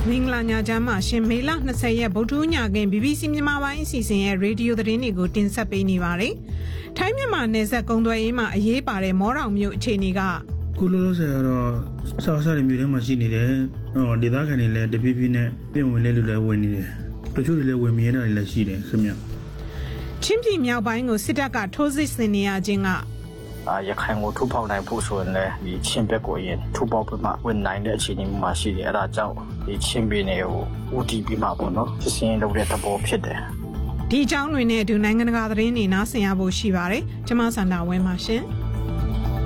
မင်္ဂလာညချမ်းပါရှင်မေလ20ရက်ဗုဒ္ဓညကင် BBC မြန်မာပိုင်းအစီအစဉ်ရဲ့ရေဒီယိုသတင်းတွေကိုတင်ဆက်ပေးနေပါတယ်။ထိုင်းမြန်မာနယ်စပ်ကုန်းသွယ်ရေးမှာအရေးပါတဲ့မော်တောင်မြို့အခြေအနေကခုလောလောဆယ်ကတော့ဆောက်စားတွေမြို့ထဲမှာရှိနေတယ်။ဒေသခံတွေလည်းတဖြည်းဖြည်းနဲ့ပြင်ဝင်လဲလူလည်းဝင်နေတယ်။တချို့တွေလည်းဝင်မြဲတာတွေလည်းရှိတယ်ခင်ဗျ။ချင်းပြည်မြောက်ပိုင်းကိုစစ်တပ်ကထိုးစစ်ဆင်နေရခြင်းကရခိုင်ကိုထုတ်ဖောက်နိုင်ဖို့ဆိုရင်လည်းဒီချင်းဘက်ကိုရင်ထုတ်ဖောက်ပြီးမှဝင်နိုင်တဲ့အခြေအနေမှာရှိတယ်အဲဒါကြောင့်ဒီချင်းပြည်နယ်ကိုဦးတည်ပြီးမှပေါ့နော်စစ်စင်လုပ်တဲ့သဘောဖြစ်တယ်ဒီအကြောင်းတွေနဲ့အတူနိုင်ငံတကာသတင်းတွေနားဆင်ရဖို့ရှိပါတယ်ကျွန်မစန္ဒာဝင်းပါရှင်